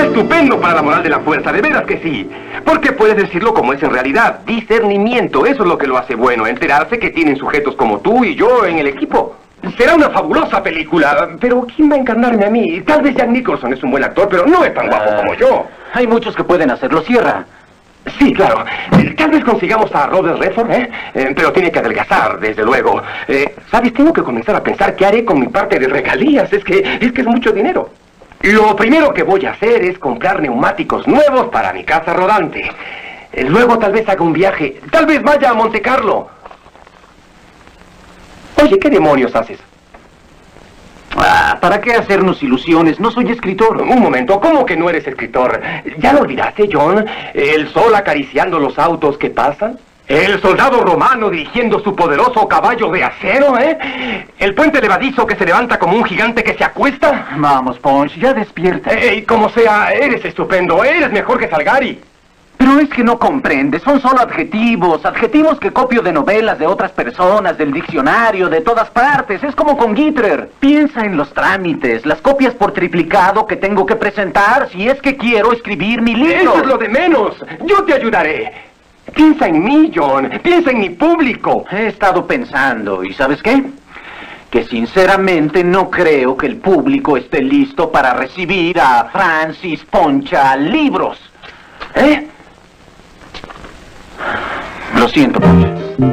estupendo para la moral de la fuerza, de veras que sí. Porque puedes decirlo como es en realidad. Discernimiento, eso es lo que lo hace bueno. Enterarse que tienen sujetos como tú y yo en el equipo. Será una fabulosa película, pero ¿quién va a encarnarme a mí? Tal vez Jack Nicholson es un buen actor, pero no es tan guapo como yo. Hay muchos que pueden hacerlo. Cierra. Sí, claro. Tal vez consigamos a Robert Redford, pero tiene que adelgazar, desde luego. ¿Sabes? Tengo que comenzar a pensar qué haré con mi parte de regalías. Es que es mucho dinero. Lo primero que voy a hacer es comprar neumáticos nuevos para mi casa rodante. Luego tal vez haga un viaje. Tal vez vaya a Monte Carlo. Oye, ¿qué demonios haces? ¿Para qué hacernos ilusiones? No soy escritor. Un momento, ¿cómo que no eres escritor? ¿Ya lo olvidaste, John? ¿El sol acariciando los autos que pasan? ¿El soldado romano dirigiendo su poderoso caballo de acero, ¿El puente levadizo que se levanta como un gigante que se acuesta? Vamos, Punch, ya despierta. Como sea, eres estupendo, eres mejor que Salgari. Pero es que no comprendes, son solo adjetivos que copio de novelas de otras personas, del diccionario, de todas partes. Es como con Gittler. Piensa en los trámites, las copias por triplicado que tengo que presentar si es que quiero escribir mi libro. Eso es lo de menos. Yo te ayudaré. Piensa en mí, John. Piensa en mi público. He estado pensando, ¿y sabes qué? Que sinceramente no creo que el público esté listo para recibir a Francis Poncha libros. ¿Eh? Lo siento, Poncha.